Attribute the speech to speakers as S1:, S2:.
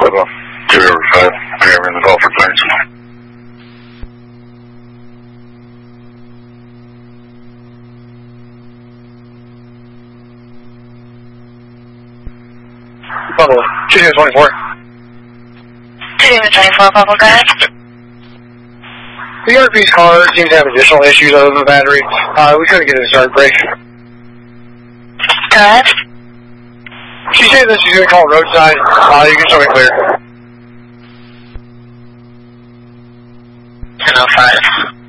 S1: Bravo. 205, I'm in the Gulf for clearance.
S2: Bravo, 2224.
S3: 2224, Bravo, go ahead.
S2: The ERP's car seems to have additional issues other than the battery. We couldn't get it to start break.
S3: Go ahead.
S2: She said that she's going to call roadside. You can show me clear.
S3: 1005.